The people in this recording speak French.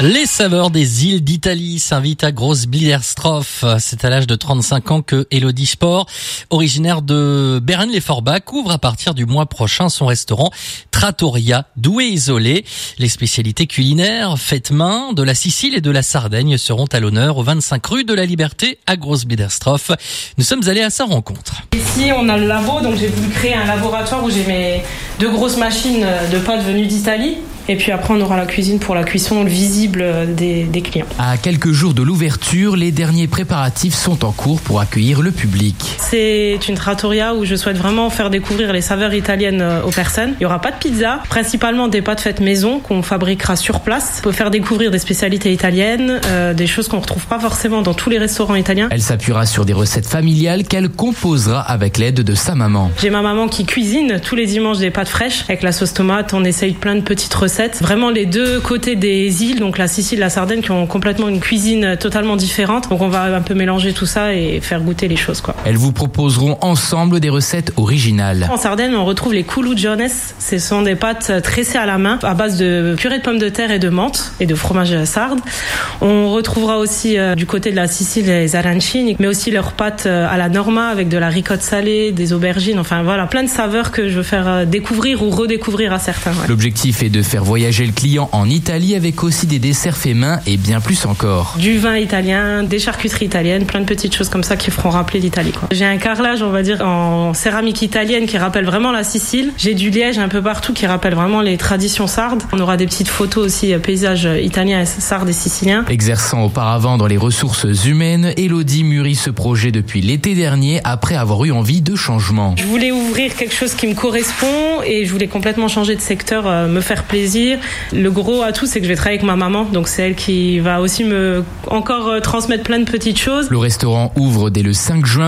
Les saveurs des îles d'Italie s'invitent à Großbiedersdorf. C'est à l'âge de 35 ans que Elodie Sport, originaire de Beren-les-Forbach, ouvre à partir du mois prochain son restaurant Trattoria Douai Isolé. Les spécialités culinaires faites main de la Sicile et de la Sardaigne seront à l'honneur au 25 rue de la Liberté à Großbiedersdorf. Nous sommes allés à sa rencontre. Ici, on a le labo, donc j'ai voulu créer un laboratoire où j'ai mes 2 grosses machines de pâtes venues d'Italie. Et puis après, on aura la cuisine pour la cuisson visible des clients. À quelques jours de l'ouverture, les derniers préparatifs sont en cours pour accueillir le public. C'est une trattoria où je souhaite vraiment faire découvrir les saveurs italiennes aux personnes. Il n'y aura pas de pizza, principalement des pâtes faites maison qu'on fabriquera sur place. On peut faire découvrir des spécialités italiennes, des choses qu'on ne retrouve pas forcément dans tous les restaurants italiens. Elle s'appuiera sur des recettes familiales qu'elle composera avec l'aide de sa maman. J'ai ma maman qui cuisine tous les dimanches des pâtes fraîches avec la sauce tomate. On essaye plein de petites recettes. Vraiment les deux côtés des îles, donc la Sicile et la Sardaigne, qui ont complètement une cuisine totalement différente. Donc on va un peu mélanger tout ça et faire goûter les choses, quoi. Elles vous proposeront ensemble des recettes originales. En Sardaigne, on retrouve les culugiones. Ce sont des pâtes tressées à la main à base de purée de pommes de terre et de menthe et de fromage sarde. On retrouvera aussi du côté de la Sicile les arancini, mais aussi leurs pâtes à la norma avec de la ricotte salée, des aubergines. Enfin voilà, plein de saveurs que je veux faire découvrir ou redécouvrir à certains. Ouais. L'objectif est de faire voyager le client en Italie avec aussi des desserts faits main et bien plus encore. Du vin italien, des charcuteries italiennes, plein de petites choses comme ça qui feront rappeler l'Italie, quoi. J'ai un carrelage, on va dire, en céramique italienne qui rappelle vraiment la Sicile. J'ai du liège un peu partout qui rappelle vraiment les traditions sardes. On aura des petites photos aussi, paysages italiens, sardes et siciliens. Exerçant auparavant dans les ressources humaines, Elodie mûrit ce projet depuis l'été dernier après avoir eu envie de changement. Je voulais ouvrir quelque chose qui me correspond et je voulais complètement changer de secteur, me faire plaisir. Le gros atout, c'est que je vais travailler avec ma maman, donc c'est elle qui va aussi me encore transmettre plein de petites choses. Le restaurant ouvre dès le 5 juin.